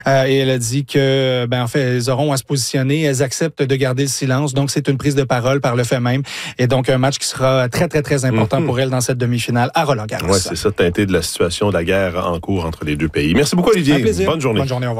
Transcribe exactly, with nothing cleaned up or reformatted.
Euh, et elle a dit que, ben, en fait, elles auront à se positionner. Elles acceptent de garder le silence. Donc, c'est une prise de parole par le fait même. Et donc, un match qui sera très, très, très important mm-hmm. pour elle dans cette demi-finale à Roland-Garros. Oui, c'est ça, teinté de la situation de la guerre en cours entre les deux pays. Merci beaucoup, Olivier. Un plaisir. Bonne journée. Bonne journée, au revoir.